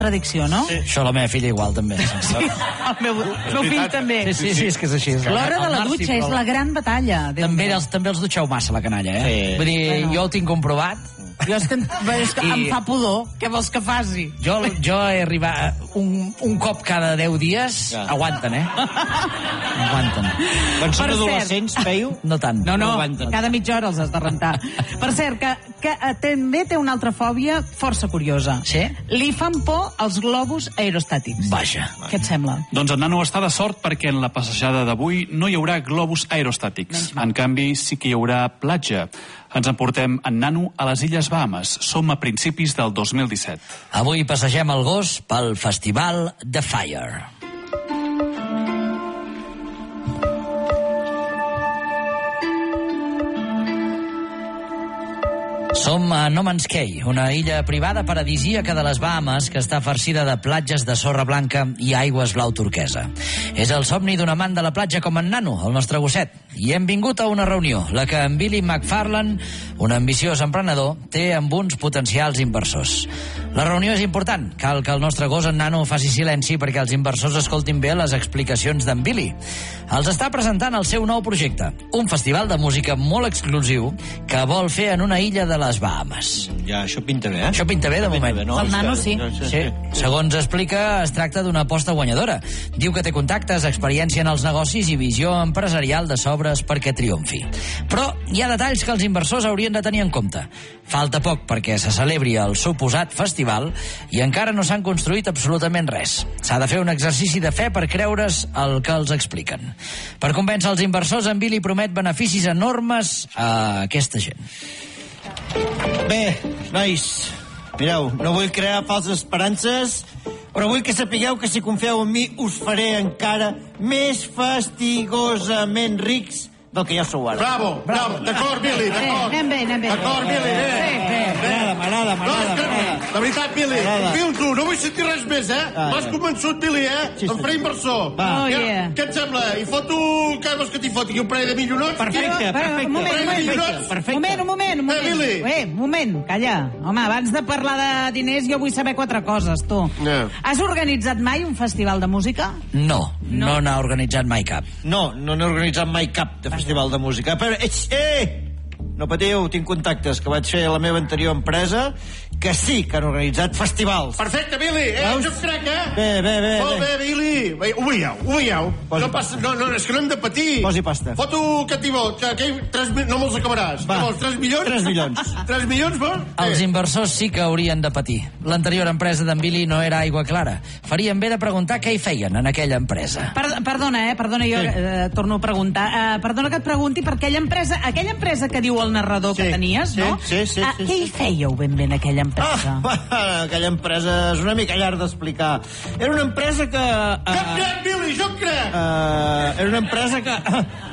Predicció, no? Sí. Això la meva filla igual, també. El meu fill també. Sí, és que és així. L'hora de la dutxa és la gran batalla. També els dutxeu massa, la canalla, eh? Sí. Vull dir, jo ho tinc comprovat. Jo és que em fa pudor. Què vols que faci? Jo he arribat... Un cop cada 10 dies aguanten, eh? Aguanten. Quan són adolescents, feiu? No tant. No, cada mitja hora els has de rentar. Per cert, que també té una altra fòbia força curiosa. Sí? Li fan por els globus aerostàtics. Vaja. Què et sembla? Doncs el nano està de sort perquè en la passejada d'avui no hi haurà globus aerostàtics. En canvi, sí que hi haurà platja. Ens emportem en nano a les Illes Bahamas. Som a principis del 2017. Avui passegem el gos pel Festival de Fire. Som a No Man's Cay, una illa privada paradisíaca de les Bahamas que està farcida de platges de sorra blanca i aigües blau turquesa. És el somni d'un amant de la platja com en Nano, el nostre gosset. I hem vingut a una reunió, la que en Billy McFarland, un ambiciós emprenedor, té amb uns potencials inversors. La reunió és important. Cal que el nostre gos, en Nano, faci silenci perquè els inversors escoltin bé les explicacions d'en Billy. Els està presentant el seu nou projecte, un festival de música molt exclusiu que vol fer en una illa de les Bahamas. Ja, això pinta bé, eh? Això pinta bé, de moment. Bé, no? El nano, sí. Sí. Segons explica, es tracta d'una aposta guanyadora. Diu que té contactes, experiència en els negocis i visió empresarial de sobres perquè triomfi. Però hi ha detalls que els inversors haurien de tenir en compte. Falta poc perquè se celebri el suposat festival i encara no s'han construït absolutament res. S'ha de fer un exercici de fe per creure's el que els expliquen. Per convèncer els inversors, en Billy promet beneficis enormes a aquesta gent. Bé, nois, mireu, no vull crear falses esperances, però vull que sapigueu que si confieu en mi us faré encara més fastigosament rics del que ja sou ara. Bravo. D'acord, Billy, d'acord. Anem bé. D'acord, Billy, M'agrada. De veritat, Billy, confio en tu, no vull sentir res més, eh? M'has convençut, Billy, eh? Sí, em faré inversor. Oh, yeah. Què et sembla? I foto... Què vols que t'hi foti? Un parell de milions? Perfecte. Un moment. Un moment, calla. Home, abans de parlar de diners jo vull saber 4 coses, tu. Has organitzat mai un festival de música? No n'ha organitzat mai cap. No n'he organitzat mai cap de festival de música. Però, no patiu, tinc contactes que vaig fer a la meva anterior empresa que sí que han organitzat festivals. Perfecte, Billy, jo crec, Bé. Molt bé, Billy. Ho veieu. No passa, és que no hem de patir. Posi pasta. Foto que t'hi vol, que no me'ls acabaràs. Va. Què vols, 3 milions? 3 milions. 3 milions, vols? Els inversors sí que haurien de patir. L'anterior empresa d'en Billy no era aigua clara. Farien bé de preguntar què hi feien en aquella empresa. Perdona, jo torno a preguntar. Perdona que et pregunti per aquella empresa que diu el narrador que tenies, no? Sí. Què hi fèieu ben bé en aquella empresa? Aquella empresa és una mica llarg d'explicar. Era una empresa que... Jo crec, Billy, jo crec! Era una empresa que...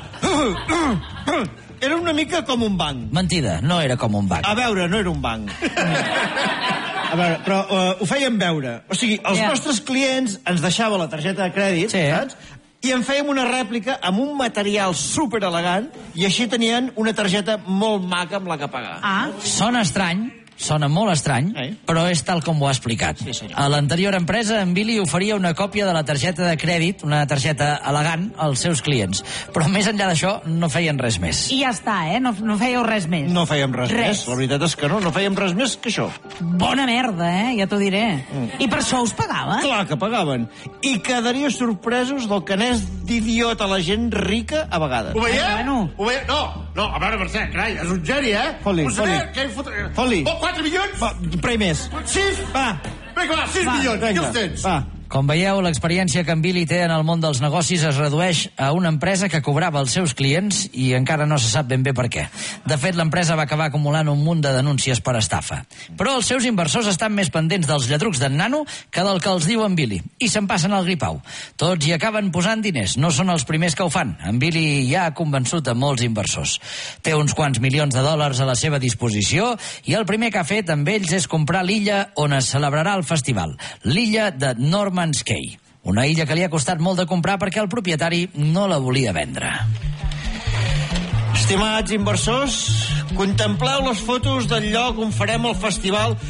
Era una mica com un banc. Mentida, no era com un banc. A veure, no era un banc. A veure, però ho feien veure. O sigui, els nostres clients ens deixaven la targeta de crèdit, saps? I en fèiem una rèplica amb un material superelegant i així tenien una targeta molt maca amb la que pagar. Sona molt estrany, però és tal com ho ha explicat. A l'anterior empresa, en Billy oferia una còpia de la targeta de crèdit, una targeta elegant, als seus clients. Però més enllà d'això, no feien res més. I ja està, No fèieu res més. No fèiem res més. La veritat és que no fèiem res més que això. Bona merda, ja t'ho diré. I per això us pagaven? Clar que pagaven. I quedaria sorpresos del que n'és d'idiota la gent rica a vegades. Ho veieu? No, a veure, Mercè, carai, és un geni, Foli. 4 milions? Prei més. 6? Va. Vinga, 6 milions, aquí els tens. Va. Com veieu, l'experiència que en Billy té en el món dels negocis es redueix a una empresa que cobrava els seus clients i encara no se sap ben bé per què. De fet, l'empresa va acabar acumulant un munt de denúncies per estafa. Però els seus inversors estan més pendents dels lladrucs d'en Nano que del que els diu en Billy, i se'n passen al gripau. Tots hi acaben posant diners, no són els primers que ho fan. En Billy ja ha convençut a molts inversors. Té uns quants milions de dòlars a la seva disposició i el primer que ha fet amb ells és comprar l'illa on es celebrarà el festival, l'illa de No Man's Cay, una illa que li ha costat molt de comprar perquè el propietari no la volia vendre. Estimats inversors, contempleu les fotos del lloc on farem el festival